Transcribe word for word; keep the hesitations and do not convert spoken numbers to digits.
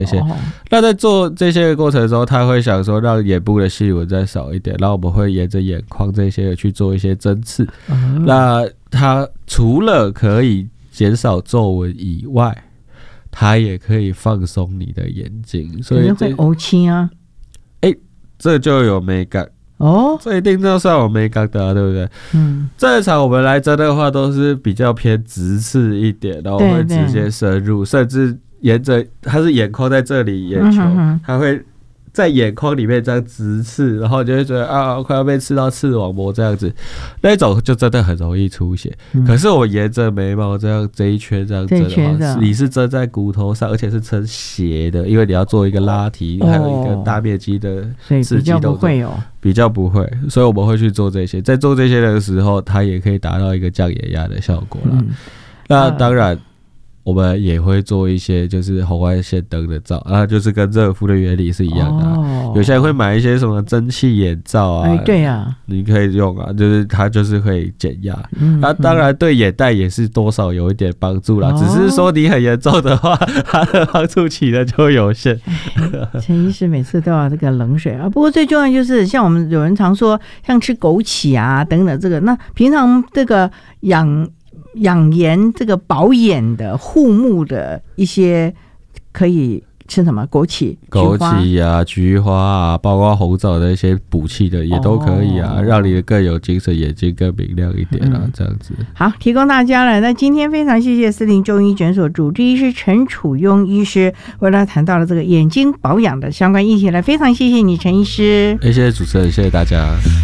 这些、 哦、 那在做这些的过程中，他会想说让眼部的细纹再少一点，然后我们会沿着眼眶这些去做一些针刺、嗯、那它除了可以减少皱纹以外，它也可以放松你的眼睛，所以可能会乌青啊， 哎，这就有美感哦，这一定就算有美感的、啊，对不对？嗯，正常我们来针的话都是比较偏直刺一点，然后会直接深入，甚至沿着它是眼眶在这里，眼球、嗯、它会在眼眶里面这样直刺，然后你就会觉得啊快要被刺到视网膜这样子，那种就真的很容易出血、嗯、可是我沿着眉毛这样这一圈这样针的话，你是针在骨头上，而且是针斜的，因为你要做一个拉提、哦、还有一个大面积的刺激动作，所以比较不会哦，比较不会，所以我们会去做这些，在做这些的时候它也可以达到一个降眼压的效果啦、嗯、那当然我们也会做一些就是红外线灯的罩啊，就是跟热敷的原理是一样的、啊哦、有些人会买一些什么蒸汽眼罩啊、哎、 对啊， 你可以用啊，就是它就是可以减压，那、嗯啊、当然对眼袋也是多少有一点帮助啦、哦、只是说你很严重的话它的帮助起的就有限。 陈医师每次都要这个冷水啊，不过最重要就是像我们有人常说像吃枸杞啊等等这个，那平常这个养养颜这个保眼的护目的一些可以吃什么？枸杞、 枸杞啊、菊花啊，包括红枣的一些补气的也都可以啊、哦，让你更有精神，眼睛更明亮一点啊、嗯，这样子。 好，提供大家了。那今天非常谢谢斯林中医诊所主治医师陈楚庸医师为大家谈到了这个眼睛保养的相关议题了，非常谢谢你陈医师。 谢谢主持人，谢谢大家。